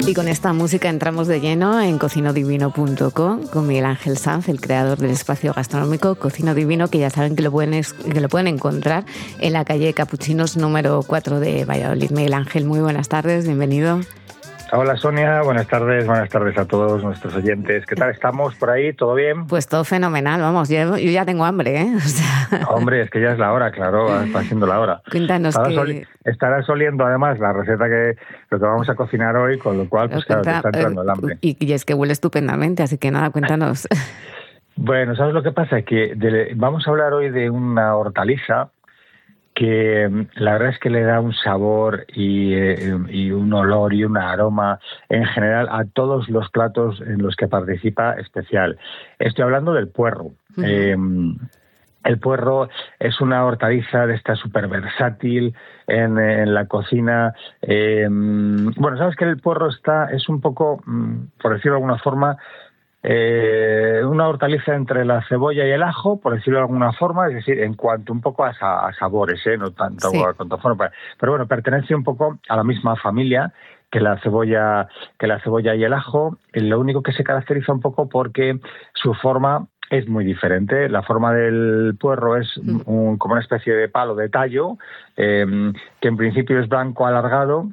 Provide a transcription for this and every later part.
Y con esta música entramos de lleno en cocinodivino.com con Miguel Ángel Sanz, el creador del espacio gastronómico Cocino Divino, que ya saben que lo pueden encontrar en la calle Capuchinos número 4 de Valladolid. Miguel Ángel, muy buenas tardes, bienvenido. Hola Sonia, buenas tardes a todos nuestros oyentes. ¿Qué tal estamos por ahí? ¿Todo bien? Pues todo fenomenal, vamos, yo ya tengo hambre, ¿eh? O sea... Hombre, es que ya es la hora, claro, va siendo la hora. Cuéntanos estarás oliendo además la receta lo que vamos a cocinar hoy, con lo cual, pues claro, te está entrando el hambre. Y es que huele estupendamente, así que nada, cuéntanos. Bueno, ¿sabes lo que pasa? Que vamos a hablar hoy de una hortaliza que la verdad es que le da un sabor y un olor y un aroma en general a todos los platos en los que participa especial. Estoy hablando del puerro. Uh-huh. El puerro es una hortaliza de esta súper versátil en la cocina. Bueno, sabes que el puerro es un poco, por decirlo de alguna forma, una hortaliza entre la cebolla y el ajo, por decirlo de alguna forma, es decir, en cuanto un poco a sabores, no tanto sí. A cuanto forma, pero bueno, pertenece un poco a la misma familia que la cebolla y el ajo. Lo único que se caracteriza un poco porque su forma es muy diferente. La forma del puerro es como una especie de palo de tallo, que en principio es blanco alargado.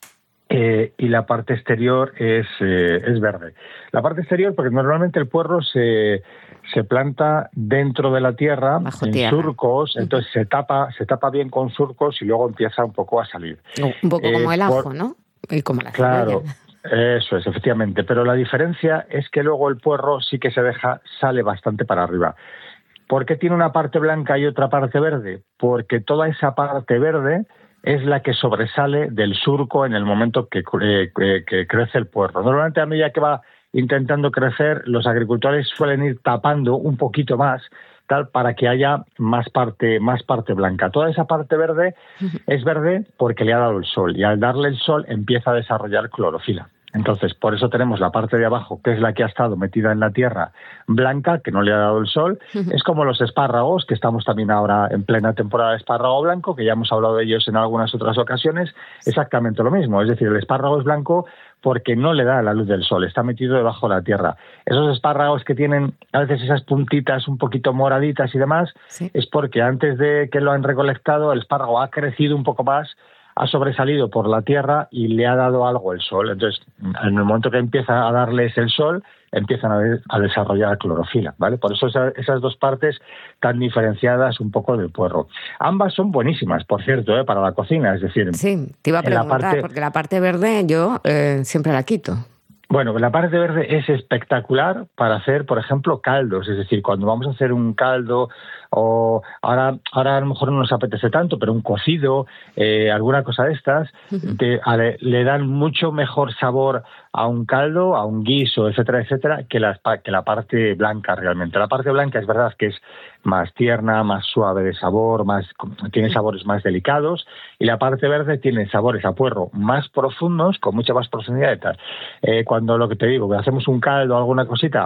Y la parte exterior es verde. La parte exterior, porque normalmente el puerro se planta dentro de la tierra, bajo en tierra. Surcos, entonces se tapa bien con surcos y luego empieza un poco a salir. Un poco como el ajo, ¿no? Y como la cebolla. Claro, eso es, efectivamente. Pero la diferencia es que luego el puerro sí que sale bastante para arriba. ¿Por qué tiene una parte blanca y otra parte verde? Porque toda esa parte verde es la que sobresale del surco en el momento que crece el puerro. Normalmente a medida que va intentando crecer, los agricultores suelen ir tapando un poquito más, tal, para que haya más parte blanca. Toda esa parte verde es verde porque le ha dado el sol, y al darle el sol empieza a desarrollar clorofila. Entonces, por eso tenemos la parte de abajo, que es la que ha estado metida en la tierra, blanca, que no le ha dado el sol. Es como los espárragos, que estamos también ahora en plena temporada de espárrago blanco, que ya hemos hablado de ellos en algunas otras ocasiones. Exactamente lo mismo. Es decir, el espárrago es blanco porque no le da la luz del sol, está metido debajo de la tierra. Esos espárragos que tienen a veces esas puntitas un poquito moraditas y demás, sí, es porque antes de que lo han recolectado, el espárrago ha crecido un poco más, ha sobresalido por la tierra y le ha dado algo el sol. Entonces, en el momento que empieza a darles el sol, empiezan a desarrollar clorofila, ¿vale? Por eso esas dos partes tan diferenciadas un poco del puerro. Ambas son buenísimas, por cierto, para la cocina, es decir... Sí, te iba a preguntar, porque la parte verde yo siempre la quito. Bueno, la parte verde es espectacular para hacer, por ejemplo, caldos. Es decir, cuando vamos a hacer un caldo, o ahora a lo mejor no nos apetece tanto, pero un cocido, alguna cosa de estas, le dan mucho mejor sabor a un caldo, a un guiso, etcétera, que la parte blanca realmente. La parte blanca es verdad que es más tierna, más suave de sabor, tiene sabores más delicados, y la parte verde tiene sabores a puerro más profundos, con mucha más profundidad y tal. Cuando lo que te digo, que hacemos un caldo o alguna cosita,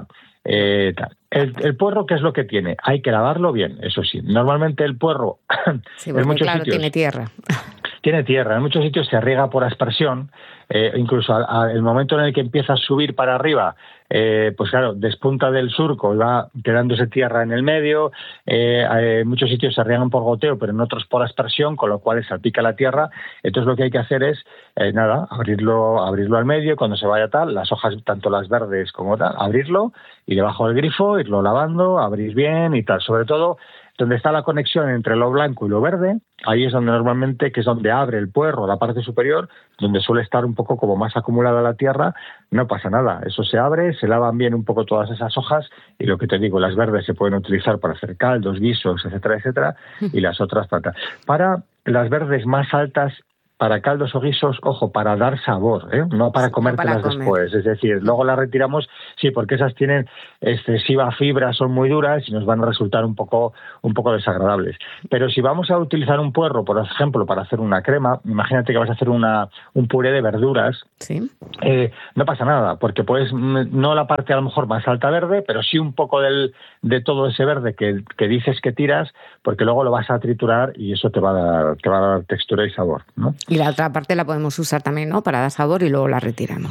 el puerro, ¿qué es lo que tiene? Hay que lavarlo bien, eso sí. Normalmente el puerro, sí, porque, en muchos sitios, tiene tierra. Tiene tierra, en muchos sitios se riega por aspersión, incluso el momento en el que empieza a subir para arriba, pues claro, despunta del surco y va quedándose tierra en el medio. En muchos sitios se riegan por goteo, pero en otros por aspersión, con lo cual salpica la tierra. Entonces lo que hay que hacer es, abrirlo al medio, cuando se vaya tal, las hojas, tanto las verdes como tal, abrirlo y debajo del grifo irlo lavando, abrir bien y tal. Sobre todo, donde está la conexión entre lo blanco y lo verde, ahí es donde normalmente, que es donde abre el puerro, la parte superior, donde suele estar un poco como más acumulada la tierra, no pasa nada. Eso se abre, se lavan bien un poco todas esas hojas, y lo que te digo, las verdes se pueden utilizar para hacer caldos, guisos, etcétera, y las otras para las verdes más altas, para caldos o guisos, ojo, para dar sabor, no para comértelas después. Es decir, luego las retiramos, sí, porque esas tienen excesiva fibra, son muy duras y nos van a resultar un poco desagradables. Pero si vamos a utilizar un puerro, por ejemplo, para hacer una crema, imagínate que vas a hacer un puré de verduras, ¿sí? No pasa nada, porque pues no la parte a lo mejor más alta verde, pero sí un poco de todo ese verde que dices que tiras, porque luego lo vas a triturar y eso te va a dar textura y sabor, ¿no? Y la otra parte la podemos usar también, ¿no?, para dar sabor, y luego la retiramos.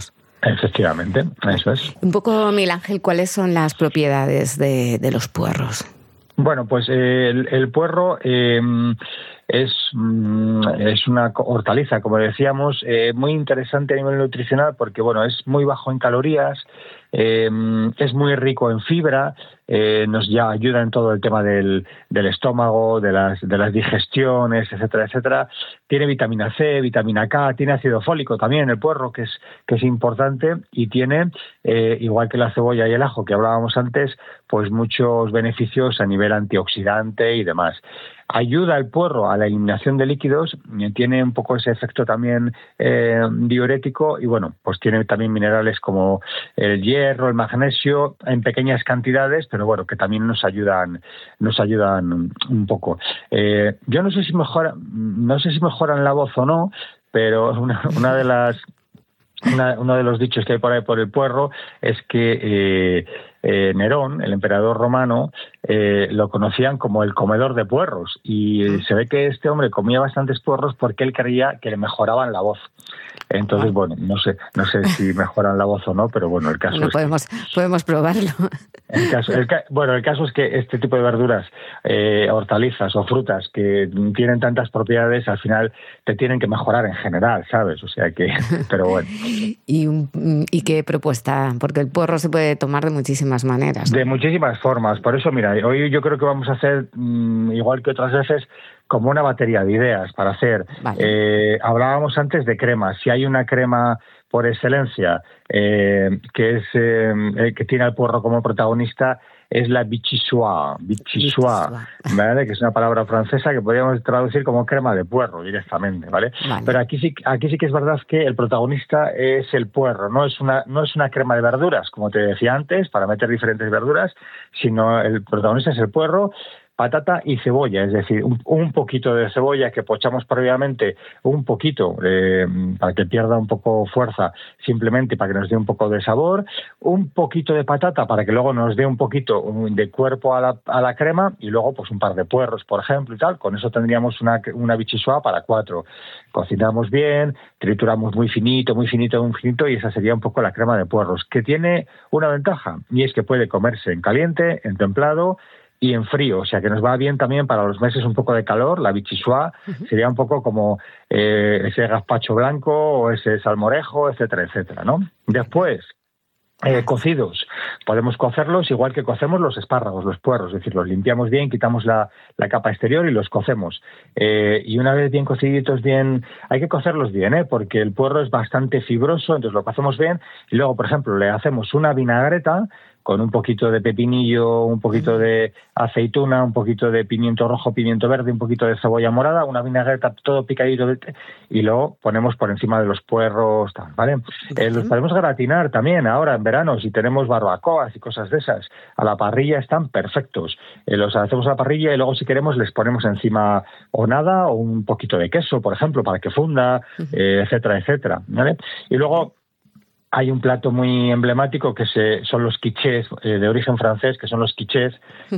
Efectivamente, eso es. Un poco, Miguel Ángel, ¿cuáles son las propiedades de los puerros? Bueno, pues el puerro es una hortaliza, como decíamos, muy interesante a nivel nutricional porque, bueno, es muy bajo en calorías, es muy rico en fibra, nos ya ayuda en todo el tema del estómago, de las digestiones, etcétera, etcétera. Tiene vitamina C, vitamina K, tiene ácido fólico también el puerro, que es importante, y tiene, igual que la cebolla y el ajo que hablábamos antes, pues muchos beneficios a nivel antioxidante y demás. Ayuda el puerro a la eliminación de líquidos, tiene un poco ese efecto también diurético y bueno, pues tiene también minerales como el hierro, el magnesio en pequeñas cantidades, pero bueno, que también nos ayudan un poco. Yo no sé si mejoran la voz o no, pero uno de los dichos que hay por ahí por el puerro es que Nerón, el emperador romano, lo conocían como el comedor de puerros y se ve que este hombre comía bastantes puerros porque él creía que le mejoraban la voz. Entonces, bueno, no sé si mejoran la voz o no, pero bueno, el caso podemos probarlo. El caso es que este tipo de verduras, hortalizas o frutas que tienen tantas propiedades, al final te tienen que mejorar en general, ¿sabes? O sea que, pero bueno. ¿Y qué propuesta? Porque el puerro se puede tomar de muchísimas maneras, ¿no? De muchísimas formas. Por eso, mira, hoy yo creo que vamos a hacer, igual que otras veces, como una batería de ideas para hacer. Vale. Hablábamos antes de cremas. Si hay una crema por excelencia que tiene al puerro como protagonista, es la vichyssoise, ¿vale? Que es una palabra francesa que podríamos traducir como crema de puerro directamente, ¿vale? Pero aquí sí que es verdad que el protagonista es el puerro, no es una crema de verduras, como te decía antes, para meter diferentes verduras, sino el protagonista es el puerro, patata y cebolla, es decir, un poquito de cebolla que pochamos previamente, un poquito para que pierda un poco fuerza, simplemente para que nos dé un poco de sabor, un poquito de patata para que luego nos dé un poquito de cuerpo a la crema y luego pues un par de puerros, por ejemplo, y tal. Con eso tendríamos una vichyssoise para 4. Cocinamos bien, trituramos muy finito y esa sería un poco la crema de puerros, que tiene una ventaja y es que puede comerse en caliente, en templado y en frío, o sea que nos va bien también para los meses un poco de calor. La vichyssoise sería un poco como ese gazpacho blanco o ese salmorejo, etcétera, etcétera, ¿no? Después, cocidos. Podemos cocerlos igual que cocemos los espárragos, los puerros, es decir, los limpiamos bien, quitamos la capa exterior y los cocemos. Y una vez bien cociditos, hay que cocerlos bien, porque el puerro es bastante fibroso, entonces lo cocemos bien y luego, por ejemplo, le hacemos una vinagreta con un poquito de pepinillo, un poquito de aceituna, un poquito de pimiento rojo, pimiento verde, un poquito de cebolla morada, una vinagreta todo picadito y luego ponemos por encima de los puerros, ¿vale? Los podemos gratinar también ahora en verano, si tenemos barbacoas y cosas de esas. A la parrilla están perfectos. Los hacemos a la parrilla y luego si queremos les ponemos encima o nada o un poquito de queso, por ejemplo, para que funda, etcétera, etcétera, ¿vale? Y luego hay un plato muy emblemático que son los quichés de origen francés, que son los quichés,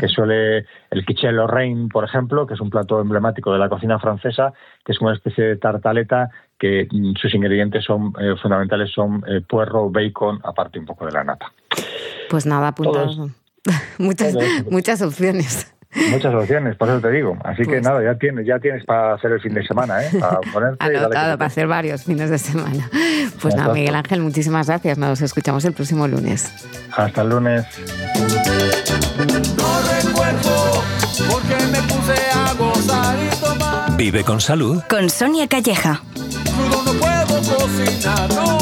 el quiché Lorraine, por ejemplo, que es un plato emblemático de la cocina francesa, que es una especie de tartaleta que sus ingredientes fundamentales son puerro, bacon, aparte un poco de la nata. Pues nada, apuntado. Muchas opciones. Muchas opciones, por eso te digo. Así que nada, ya tienes para hacer el fin de semana, para ponerte anotado para hacer varios fines de semana. Pues nada, Miguel Ángel, muchísimas gracias. Nos escuchamos el próximo lunes. Hasta el lunes. No recuerdo por qué me puse a gozar y tomar. Vive con salud. Con Sonia Calleja. Crudo no puedo cocinar, no.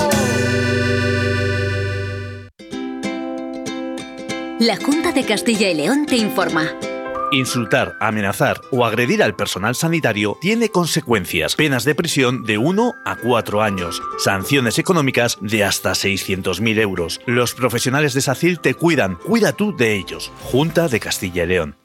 La Junta de Castilla y León te informa. Insultar, amenazar o agredir al personal sanitario tiene consecuencias. Penas de prisión de 1 a 4 años. Sanciones económicas de hasta 600.000 euros. Los profesionales de SACIL te cuidan. Cuida tú de ellos. Junta de Castilla y León.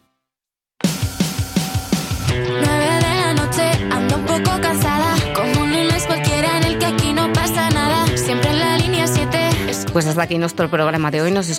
Pues hasta aquí nuestro programa de hoy. Nos